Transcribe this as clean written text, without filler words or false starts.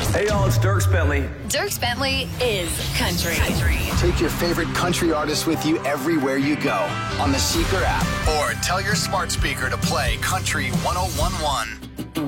Hey, y'all, it's Dierks Bentley. Dierks Bentley is country. Take your favorite country artists with you everywhere you go on the Seeker app or tell your smart speaker to play Country 101.1.